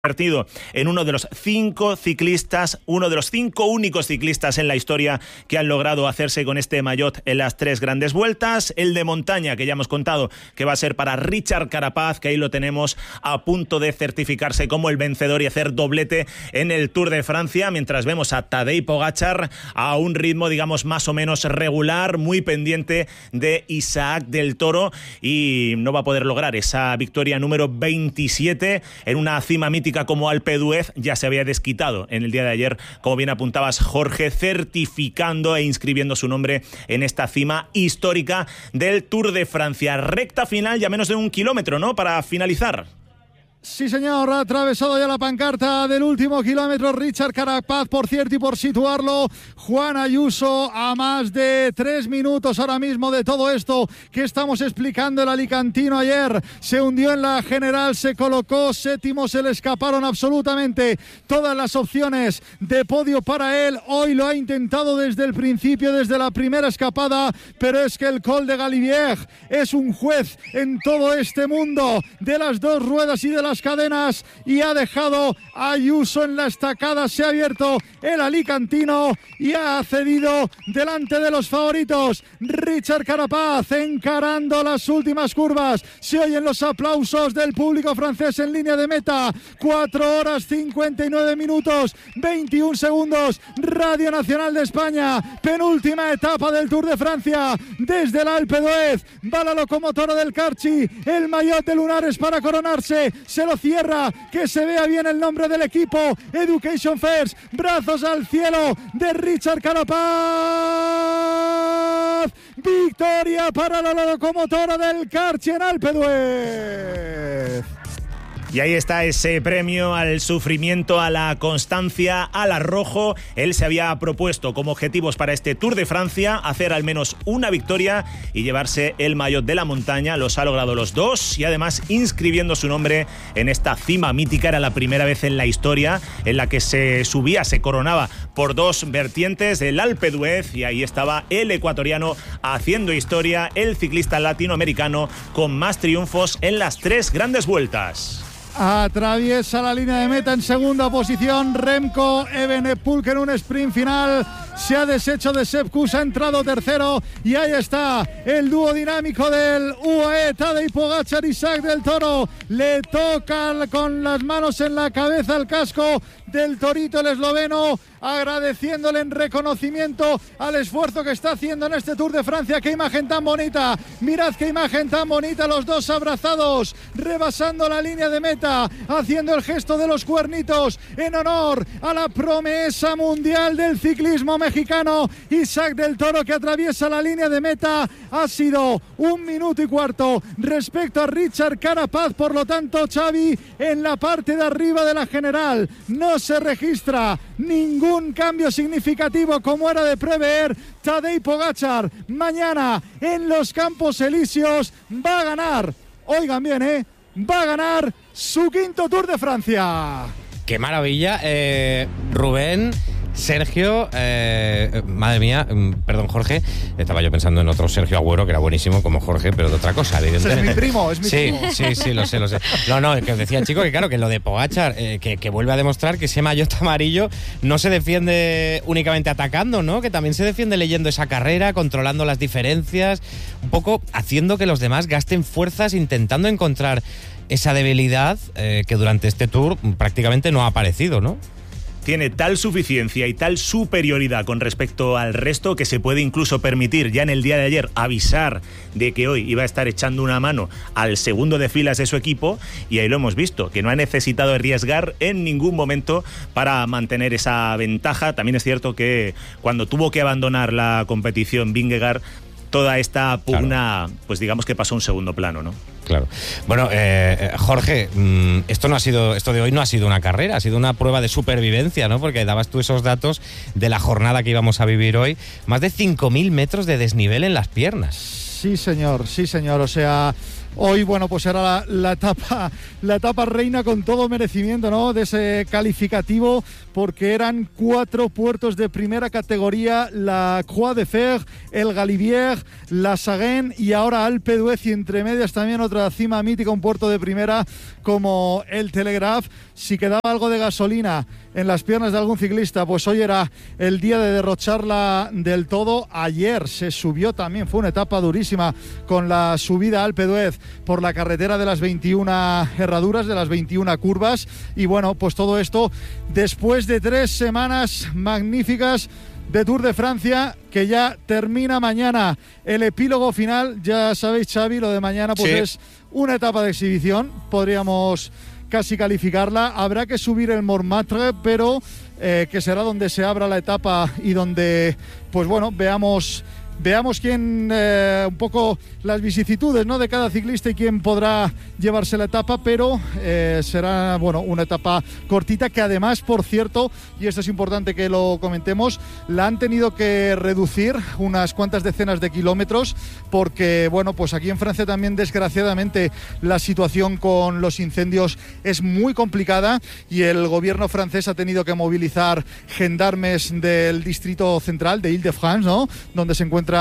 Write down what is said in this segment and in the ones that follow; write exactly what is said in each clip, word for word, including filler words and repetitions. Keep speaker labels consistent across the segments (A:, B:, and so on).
A: convertido en uno de los cinco ciclistas, uno de los cinco únicos ciclistas en la historia que han logrado hacerse con este maillot en las tres grandes vueltas. El de montaña, que ya hemos contado que va a ser para Richard Carapaz, que ahí lo tenemos a punto de certificarse como el vencedor y hacer doblete en el Tour de Francia, mientras vemos a Tadej Pogačar a un ritmo, digamos, más o menos regular, muy pendiente de Isaac del Toro, y no va a poder lograr esa victoria número veintisiete en una cima mítica como Alpe d'Huez. Ya se había desquitado en el día de ayer, como bien apuntabas, Jorge, certificando e inscribiendo su nombre en esta cima histórica del Tour de Francia. Recta final, ya menos de un kilómetro, ¿no?, para finalizar.
B: Sí, señor, ha atravesado ya la pancarta del último kilómetro Richard Carapaz, por cierto, y por situarlo, Juan Ayuso, a más de tres minutos ahora mismo de todo esto que estamos explicando. El alicantino ayer se hundió en la general, se colocó séptimo, se le escaparon absolutamente todas las opciones de podio para él. Hoy lo ha intentado desde el principio, desde la primera escapada, pero es que el Col de Galibier es un juez en todo este mundo de las dos ruedas y de la las cadenas, y ha dejado a Ayuso en la estacada. Se ha abierto el alicantino y ha cedido delante de los favoritos. Richard Carapaz encarando las últimas curvas. Se oyen los aplausos del público francés en línea de meta. cuatro horas cincuenta y nueve minutos veintiún segundos. Radio Nacional de España, penúltima etapa del Tour de Francia. Desde el Alpe d'Huez va la locomotora del Carchi, el maillot de lunares para coronarse. Se lo cierra, que se vea bien el nombre del equipo, Education First, brazos al cielo de Richard Carapaz. Victoria para la locomotora del Carchi en Alpe d'Huez.
A: Y ahí está ese premio al sufrimiento, a la constancia, al arrojo. Él se había propuesto como objetivos para este Tour de Francia hacer al menos una victoria y llevarse el maillot de la montaña. Los ha logrado los dos, y además inscribiendo su nombre en esta cima mítica. Era la primera vez en la historia en la que se subía, se coronaba por dos vertientes del Alpe d'Huez, y ahí estaba el ecuatoriano haciendo historia, el ciclista latinoamericano con más triunfos en las tres grandes vueltas.
B: Atraviesa la línea de meta en segunda posición Remco Evenepoel, que en un sprint final se ha deshecho de Sepp Kuss, ha entrado tercero, y ahí está el dúo dinámico del U A E, Tadej Pogačar, Isaac del Toro. Le toca con las manos en la cabeza el casco del torito, el esloveno, agradeciéndole en reconocimiento al esfuerzo que está haciendo en este Tour de Francia. Qué imagen tan bonita, mirad qué imagen tan bonita, los dos abrazados, rebasando la línea de meta, haciendo el gesto de los cuernitos en honor a la promesa mundial del ciclismo mexicano, Isaac del Toro, que atraviesa la línea de meta. Ha sido un minuto y cuarto respecto a Richard Carapaz, por lo tanto, Xavi, en la parte de arriba de la general no se registra ningún cambio significativo, como era de prever. Tadej Pogačar mañana en los Campos Elíseos va a ganar, oigan bien, eh, va a ganar su quinto Tour de Francia.
C: ¡Qué maravilla! Eh, Rubén, Sergio, eh, madre mía, perdón, Jorge, estaba yo pensando en otro Sergio Agüero, que era buenísimo como Jorge, pero de otra cosa, evidentemente.
B: Es mi primo, es mi
C: sí,
B: primo.
C: Sí, sí, lo sé, lo sé. No, no, que os decía el chico que claro, que lo de Pogačar, eh, que, que vuelve a demostrar que ese maillot amarillo no se defiende únicamente atacando, ¿no? Que también se defiende leyendo esa carrera, controlando las diferencias, un poco haciendo que los demás gasten fuerzas, intentando encontrar esa debilidad eh, que durante este Tour prácticamente no ha aparecido, ¿no?
A: Tiene tal suficiencia y tal superioridad con respecto al resto que se puede incluso permitir ya en el día de ayer avisar de que hoy iba a estar echando una mano al segundo de filas de su equipo, y ahí lo hemos visto, que no ha necesitado arriesgar en ningún momento para mantener esa ventaja. También es cierto que cuando tuvo que abandonar la competición Vingegaard, toda esta pugna, claro, pues digamos que pasó a un segundo plano, ¿no?
C: Claro. Bueno, eh, Jorge, esto no ha sido, esto de hoy no ha sido una carrera, ha sido una prueba de supervivencia, ¿no? Porque dabas tú esos datos de la jornada que íbamos a vivir hoy, más de cinco mil metros de desnivel en las piernas.
B: Sí, señor, sí, señor. O sea, Hoy, bueno, pues era la, la etapa la etapa reina con todo merecimiento, ¿no? De ese calificativo, porque eran cuatro puertos de primera categoría: la Croix de Fer, el Galibier, la Saguen y ahora Alpe d'Huez, y entre medias también otra cima mítica, un puerto de primera como el Telegraph. Si quedaba algo de gasolina en las piernas de algún ciclista, pues hoy era el día de derrocharla del todo. Ayer se subió también, fue una etapa durísima con la subida a Alpe d'Huez por la carretera de las veintiuna herraduras, de las veintiuna curvas, y bueno, pues todo esto después de tres semanas magníficas de Tour de Francia, que ya termina mañana el epílogo final. Ya sabéis, Xavi, lo de mañana pues sí, es una etapa de exhibición, podríamos casi calificarla. Habrá que subir el Montmartre, pero eh, que será donde se abra la etapa y donde, pues bueno, veamos veamos quién, eh, un poco las vicisitudes, ¿no?, de cada ciclista y quién podrá llevarse la etapa, pero eh, será, bueno, una etapa cortita que además, por cierto, y esto es importante que lo comentemos, la han tenido que reducir unas cuantas decenas de kilómetros porque, bueno, pues aquí en Francia también, desgraciadamente, la situación con los incendios es muy complicada y el gobierno francés ha tenido que movilizar gendarmes del distrito central de Île-de-France, ¿no?, donde se encuentra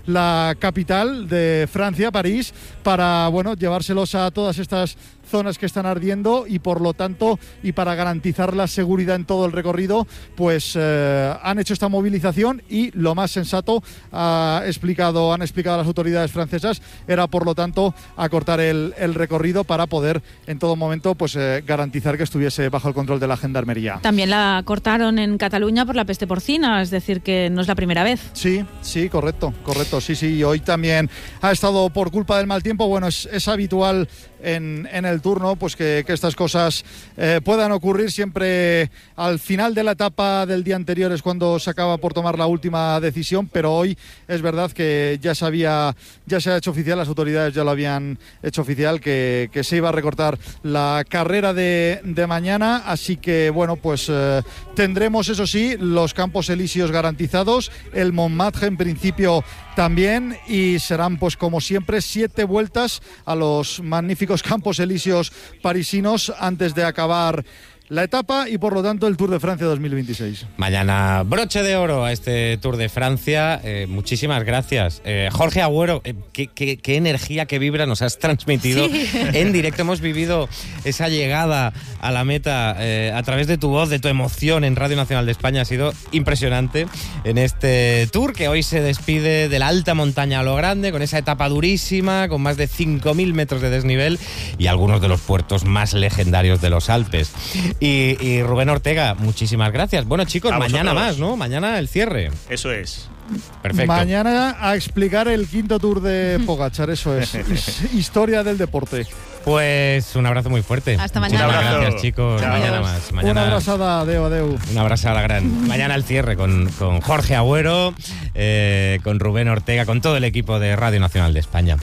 B: la capital de Francia, París, para, bueno, llevárselos a todas estas zonas que están ardiendo y por lo tanto, y para garantizar la seguridad en todo el recorrido, pues eh, han hecho esta movilización y lo más sensato, ha explicado, han explicado las autoridades francesas, era por lo tanto acortar el, el recorrido para poder en todo momento pues eh, garantizar que estuviese bajo el control de la gendarmería.
D: También la cortaron en Cataluña por la peste porcina, es decir que no es la primera vez.
B: Sí, sí, correcto, correcto, sí, sí, y hoy también ha estado por culpa del mal tiempo. Bueno, es, es habitual en, en el turno pues que, que estas cosas eh, puedan ocurrir. Siempre al final de la etapa del día anterior es cuando se acaba por tomar la última decisión, pero hoy es verdad que ya se había, ya se ha hecho oficial, las autoridades ya lo habían hecho oficial, que, que se iba a recortar la carrera de, de mañana, así que bueno, pues eh, tendremos, eso sí, los Campos Elíseos garantizados, el Montmartre en principio también, y serán pues como siempre siete vueltas a los magníficos Campos Elíseos parisinos antes de acabar la etapa y por lo tanto el Tour de Francia dos mil veintiséis.
C: Mañana broche de oro a este Tour de Francia. Eh, muchísimas gracias. Eh, Jorge Agüero, eh, qué, qué, qué energía, qué vibra nos has transmitido sí. en directo. Hemos vivido esa llegada a la meta eh, a través de tu voz, de tu emoción en Radio Nacional de España. Ha sido impresionante en este Tour que hoy se despide de la alta montaña a lo grande, con esa etapa durísima, con más de cinco mil metros de desnivel y algunos de los puertos más legendarios de los Alpes. Y, y Rubén Ortega, muchísimas gracias. Bueno, chicos,
A: a
C: mañana
A: vosotros.
C: más, ¿no? Mañana el cierre.
A: Eso es.
C: Perfecto.
B: Mañana a explicar el quinto Tour de Pogačar, eso es. Historia del deporte.
C: Pues un abrazo muy fuerte.
D: Hasta mañana.
C: Muchas gracias, chicos.
A: Chao.
C: Mañana más. Mañana,
B: una abrazada, adeu, adeu.
C: Una abrazada gran. Mañana el cierre con, con Jorge Agüero, eh, con Rubén Ortega, con todo el equipo de Radio Nacional de España.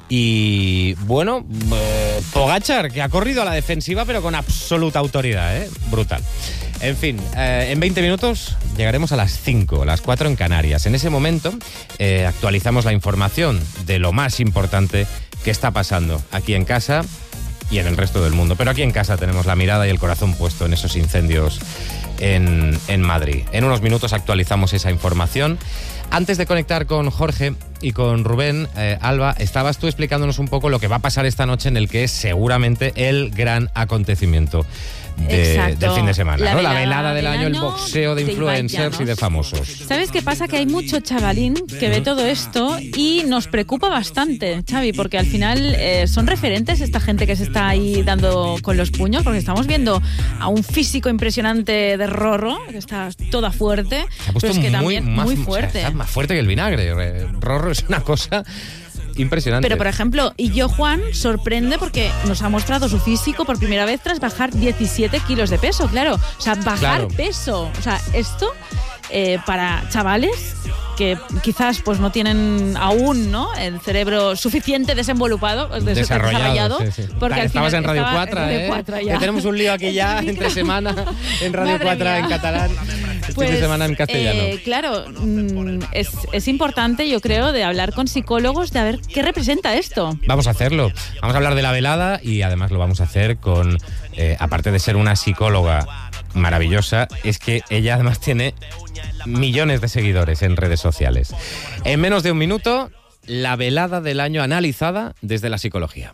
C: Y bueno, eh, Pogačar, que ha corrido a la defensiva, pero con absoluta autoridad, ¿eh? Brutal. En fin, eh, en veinte minutos llegaremos a las cinco, las cuatro en Canarias. En ese momento eh, actualizamos la información de lo más importante que está pasando aquí en casa y en el resto del mundo. Pero aquí en casa tenemos la mirada y el corazón puesto en esos incendios en, en Madrid. En unos minutos actualizamos esa información. Antes de conectar con Jorge y con Rubén, eh, Alba, estabas tú explicándonos un poco lo que va a pasar esta noche en el que es seguramente el gran acontecimiento de, del fin de semana, la, ¿no? La velada del, del año, año, el boxeo de, de influencers y de famosos.
D: ¿Sabes qué pasa? Que hay mucho chavalín que ve todo esto y nos preocupa bastante, Xavi, porque al final eh, son referentes esta gente que se está ahí dando con los puños, porque estamos viendo a un físico impresionante de Rorro, que está toda fuerte,
C: se ha puesto
D: pero es que
C: muy,
D: también
C: más,
D: muy fuerte.
C: O sea, está más fuerte que el vinagre. Rorro es una cosa impresionante.
D: Pero, por ejemplo, Illo Juan sorprende porque nos ha mostrado su físico por primera vez tras bajar diecisiete kilos de peso, claro. O sea, bajar
C: claro.
D: peso. O sea, esto eh, para chavales que quizás pues no tienen aún, ¿no?, el cerebro suficiente desenvolupado, desarrollado,
C: desarrollado sí, sí.
D: Porque
C: Claro,
D: al
C: estabas
D: final
C: en Radio
D: estaba
C: cuatro,
D: en Radio
C: ¿eh?
D: cuatro ya.
C: Que tenemos un lío aquí ya entre semana en Radio
D: Madre
C: cuatro
D: mía.
C: en catalán. Pues, fin de semana en castellano.
D: Eh, claro, es, es importante, yo creo, de hablar con psicólogos, de a ver qué representa esto.
C: Vamos a hacerlo. Vamos a hablar de la velada y además lo vamos a hacer con, eh, aparte de ser una psicóloga maravillosa, es que ella además tiene millones de seguidores en redes sociales. En menos de un minuto, la velada del año analizada desde la psicología.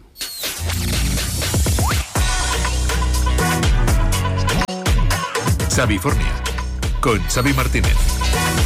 E: Xavifornia, con Xavi Martínez.